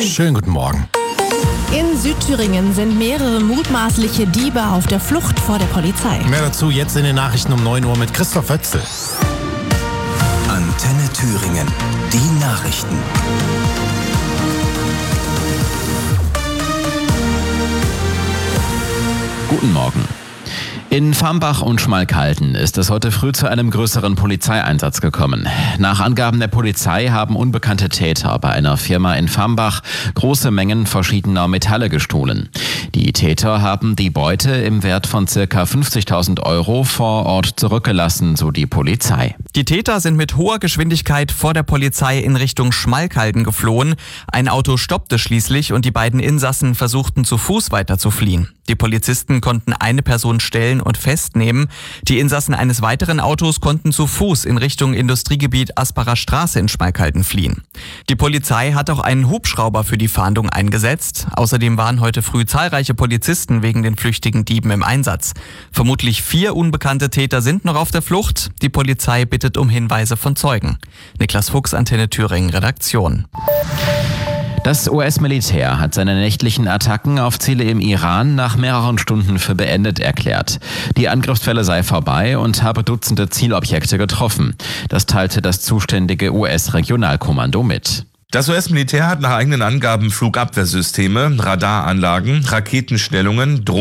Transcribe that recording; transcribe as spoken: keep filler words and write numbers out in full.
Schönen guten Morgen. In Südthüringen sind mehrere mutmaßliche Diebe auf der Flucht vor der Polizei. Mehr dazu jetzt in den Nachrichten um neun Uhr mit Christoph Wötzel. Antenne Thüringen, die Nachrichten. Guten Morgen. In Fambach und Schmalkalden ist es heute früh zu einem größeren Polizeieinsatz gekommen. Nach Angaben der Polizei haben unbekannte Täter bei einer Firma in Fambach große Mengen verschiedener Metalle gestohlen. Die Täter haben die Beute im Wert von ca. fünfzigtausend Euro vor Ort zurückgelassen, so die Polizei. Die Täter sind mit hoher Geschwindigkeit vor der Polizei in Richtung Schmalkalden geflohen. Ein Auto stoppte schließlich und die beiden Insassen versuchten zu Fuß weiter zu fliehen. Die Polizisten konnten eine Person stellen und festnehmen. Die Insassen eines weiteren Autos konnten zu Fuß in Richtung Industriegebiet Asparer Straße in Schmalkalden fliehen. Die Polizei hat auch einen Hubschrauber für die Fahndung eingesetzt. Außerdem waren heute früh zahlreiche Polizisten wegen den flüchtigen Dieben im Einsatz. Vermutlich vier unbekannte Täter sind noch auf der Flucht. Die Polizei bittet um Hinweise von Zeugen. Niklas Fuchs, Antenne Thüringen, Redaktion. Das U S-Militär hat seine nächtlichen Attacken auf Ziele im Iran nach mehreren Stunden für beendet erklärt. Die Angriffswelle sei vorbei und habe Dutzende Zielobjekte getroffen. Das teilte das zuständige U S-Regionalkommando mit. Das U S-Militär hat nach eigenen Angaben Flugabwehrsysteme, Radaranlagen, Raketenstellungen,